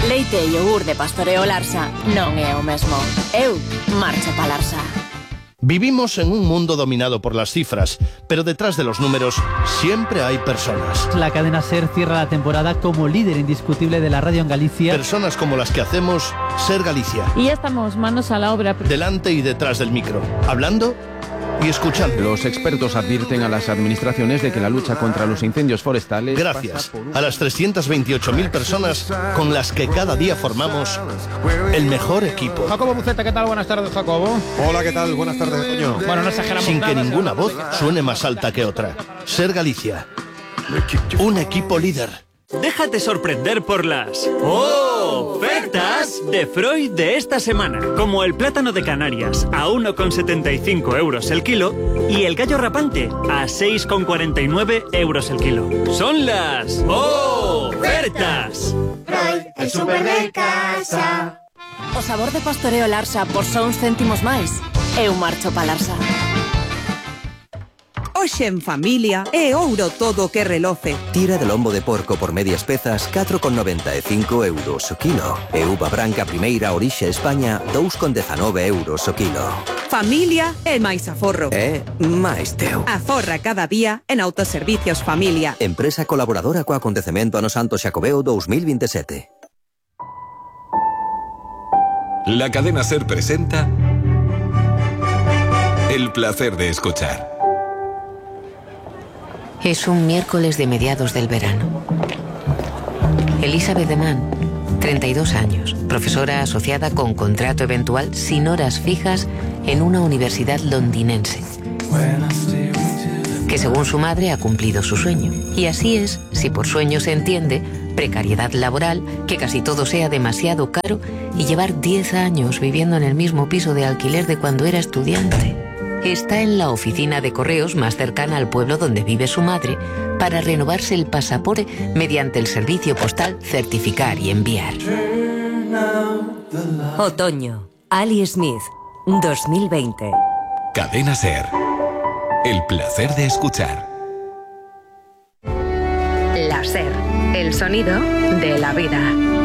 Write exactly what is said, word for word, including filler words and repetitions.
Leite e yogur de Pastoreo Larsa non é o mesmo. Eu marcho pa Larsa. Vivimos en un mundo dominado por las cifras, pero detrás de los números siempre hay personas. La cadena SER cierra la temporada como líder indiscutible de la radio en Galicia. Personas como las que hacemos SER Galicia. Y ya estamos manos a la obra. Delante y detrás del micro, hablando y escuchando. Los expertos advierten a las administraciones de que la lucha contra los incendios forestales... Gracias a las trescientas veintiocho mil personas con las que cada día formamos el mejor equipo. Jacobo Buceta, ¿qué tal? Buenas tardes, Jacobo. Hola, ¿qué tal? Buenas tardes, Toño. Bueno, no exageramos Sin nada, que ninguna voz suene más alta que otra. SER Galicia. Un equipo líder. Déjate sorprender por las ofertas de Freud de esta semana, como el plátano de Canarias a uno con setenta y cinco euros el kilo y el gallo rapante a seis con cuarenta y nueve euros el kilo. Son las ofertas. Freud, el súper de casa. O sabor de Pastoreo Larsa por só uns céntimos máis. Eu marcho pa Larsa. Hoxe en familia é ouro todo o que reloce. Tira de lombo de porco por medias pezas, catro con noventa e cinco euros o kilo. E uva branca primeira orixe España, dous con dezanove euros o kilo. Familia é máis aforro. É máis teu. Aforra cada día en Autoservicios Familia. Empresa colaboradora co acontecemento ano Santo Xacobeo dos mil veintisiete. La cadena SER presenta El placer de escuchar. Es un miércoles de mediados del verano. Elizabeth Deman, treinta y dos años, profesora asociada con contrato eventual sin horas fijas en una universidad londinense, que según su madre ha cumplido su sueño. Y así es, si por sueño se entiende, precariedad laboral, que casi todo sea demasiado caro y llevar diez años viviendo en el mismo piso de alquiler de cuando era estudiante. Está en la oficina de correos más cercana al pueblo donde vive su madre para renovarse el pasaporte mediante el servicio postal Certificar y Enviar. Otoño, Ali Smith, dos mil veinte. Cadena SER. El placer de escuchar. La SER, el sonido de la vida.